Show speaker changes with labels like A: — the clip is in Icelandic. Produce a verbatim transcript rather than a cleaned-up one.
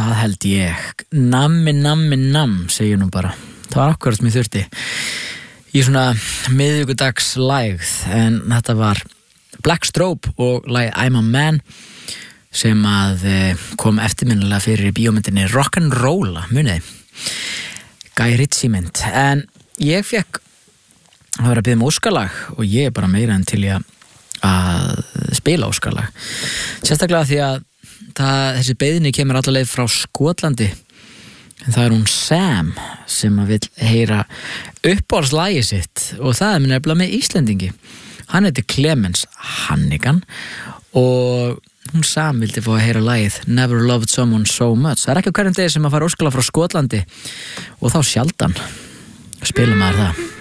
A: Það held ég. Nammi, nammi, nam, segir nú bara. Það var akkurat sem ég þurfti. Í svona miðvikudags lægð, en þetta var Black Strobe og lagið I'm a Man sem að kom eftirminnilega fyrir í bíómyndinni Rock'n'Rolla, muniði. Guy Ritchie mynd. En ég fekk að vera að biðja um óskalag og ég er bara meira en til ég að spila óskalag. Sérstaklega því að það, þessi beiðni kemur alla leið frá Skotlandi, en það er hún Sam sem að vill heyra uppáhaldslagið sitt og það er nefnilega með Íslendingi. Hann heitir Clemens Hannigan og hún Sam vildi fá að heyra lagið Never Loved Someone So Much. Það er ekki á hverjum degi sem að fara óskalag frá Skotlandi og þá sjaldan spilum maður það.